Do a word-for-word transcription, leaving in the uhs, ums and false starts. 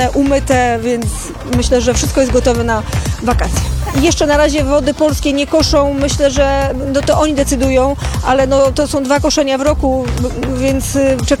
umyte, więc myślę, że wszystko jest gotowe na wakacje. Jeszcze na razie Wody Polskie nie koszą, myślę, że no to oni decydują, ale no to są dwa koszenia w roku, więc czekamy.